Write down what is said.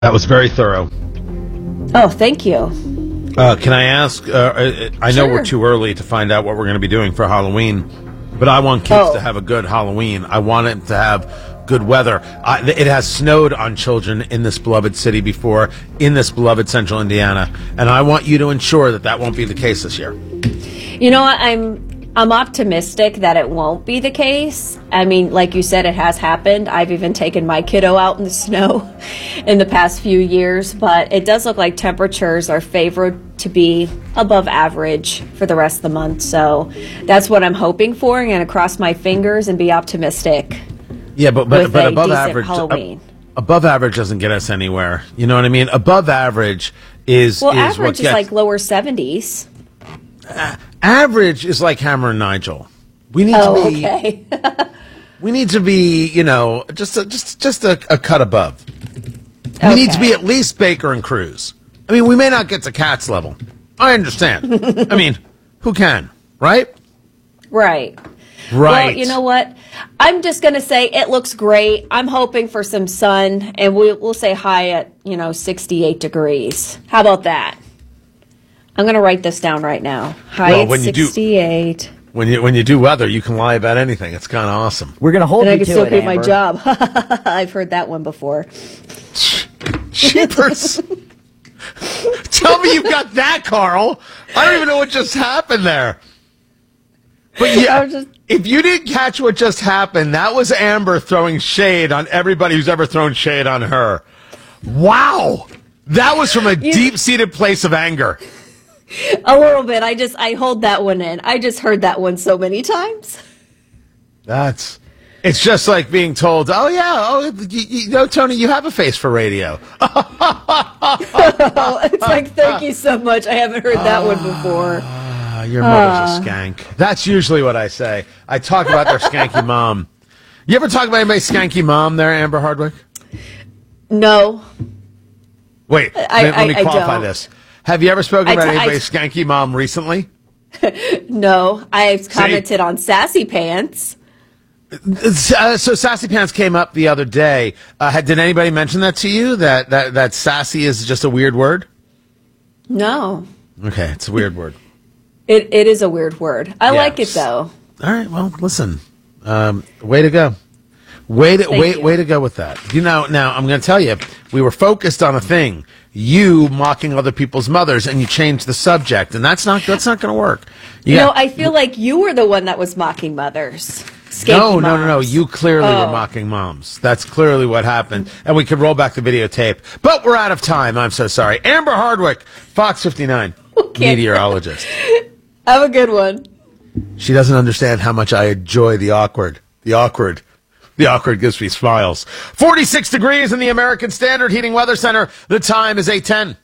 That was very thorough. Oh, thank you. Can I ask, I know we're too early to find out what we're going to be doing for Halloween, but I want kids to have a good Halloween. I want it to have good weather. It has snowed on children in this beloved city before, in this beloved central Indiana, and I want you to ensure that that won't be the case this year. You know what? I'm optimistic that it won't be the case. I mean, like you said, it has happened. I've even taken my kiddo out in the snow in the past few years, but it does look like temperatures are favored to be above average for the rest of the month. So that's what I'm hoping for. I'm going to cross my fingers and be optimistic. Yeah, but above average, Halloween. Above average doesn't get us anywhere. You know what I mean? Above average is average is like lower 70s. Average is like Hammer and Nigel. We need to be. Okay. We need to be, just a cut above. Okay. We need to be at least Baker and Cruz. I mean, we may not get to Cat's level. I understand. I mean, who can, right? Right. Right. Well, you know what? I'm just going to say it looks great. I'm hoping for some sun, and we'll say high at, 68 degrees. How about that? I'm going to write this down right now. High at 68. When you do weather, you can lie about anything. It's kind of awesome. We're going to hold and you I can to still it, keep my Amber. job. I've heard that one before. Jeepers. Tell me you've got that, Carl. I don't even know what just happened there. But yeah, if you didn't catch what just happened, that was Amber throwing shade on everybody who's ever thrown shade on her. Wow. That was from a deep-seated place of anger. A little bit. I hold that one in. I just heard that one so many times. It's just like being told, Tony, you have a face for radio. It's like, thank you so much. I haven't heard that one before. Your mother's a skank. That's usually what I say. I talk about their skanky mom. You ever talk about anybody's skanky mom there, Amber Hardwick? No. Wait, let me qualify this. Have you ever spoken about anybody's skanky mom recently? No. I've commented on Sassy Pants. So Sassy Pants came up the other day. Did anybody mention that to you, that sassy is just a weird word? No. Okay, it's a weird word. It is a weird word. I like it, though. All right, well, listen. Way to go. Way to go with that. Now I'm going to tell you, we were focused on a thing. You mocking other people's mothers, and you changed the subject, and that's not going to work. I feel like you were the one that was mocking mothers. No. You clearly were mocking moms. That's clearly what happened, and we could roll back the videotape. But we're out of time. I'm so sorry. Amber Hardwick, Fox 59, meteorologist. Have a good one. She doesn't understand how much I enjoy the awkward. The awkward gives me smiles. 46 degrees in the American Standard Heating Weather Center. The time is 8:10.